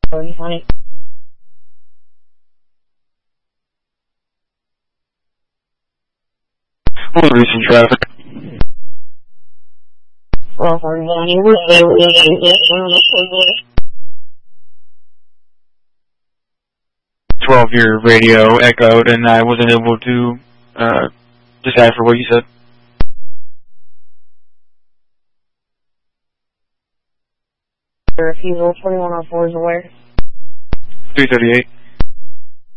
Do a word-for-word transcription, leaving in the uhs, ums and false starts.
Sorry, honey. We're losing traffic. Well, sorry, honey. We're twelve, your radio echoed, and I wasn't able to uh, decipher what you said. Refusal twenty-one oh four is aware. three thirty-eight.